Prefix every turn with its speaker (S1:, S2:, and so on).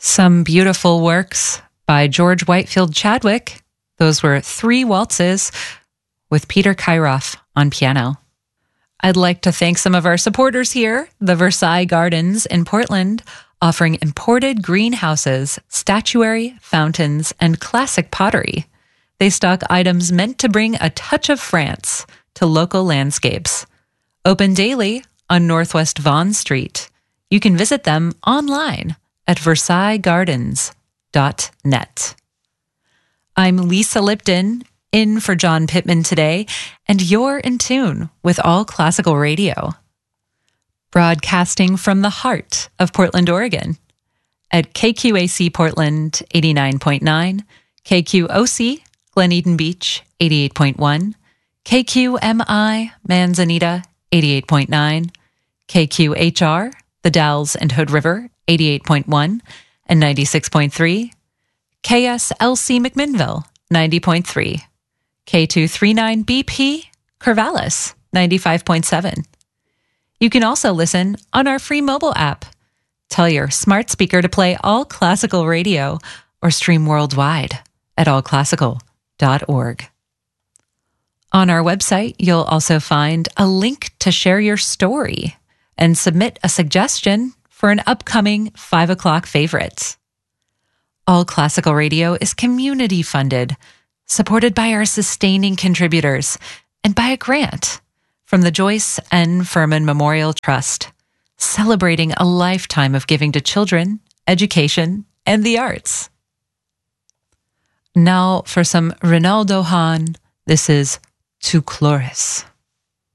S1: Some beautiful works by George Whitefield Chadwick. Those were Three Waltzes with Peter Kairoff on piano. I'd like to thank some of our supporters here, the Versailles Gardens in Portland, offering imported greenhouses, statuary, fountains, and classic pottery. They stock items meant to bring a touch of France to local landscapes. Open daily on Northwest Vaughan Street. You can visit them online at versaillesgardens.net. I'm Lisa Lipton, in for John Pittman today, and you're in tune with All Classical Radio. Broadcasting from the heart of Portland, Oregon, at KQAC Portland 89.9, KQOC Glen Eden Beach 88.1, KQMI Manzanita 88.9, KQHR The Dalles and Hood River 88.1 and 96.3, KSLC McMinnville 90.3, K239BP Corvallis 95.7. You can also listen on our free mobile app. Tell your smart speaker to play All Classical Radio or stream worldwide at allclassical.org. On our website, you'll also find a link to share your story and submit a suggestion for an upcoming 5 o'clock favorite. All Classical Radio is community funded, supported by our sustaining contributors, and by a grant from the Joyce N. Furman Memorial Trust, celebrating a lifetime of giving to children, education, and the arts. Now for some Rinaldo Hahn, this is Tu Chloris.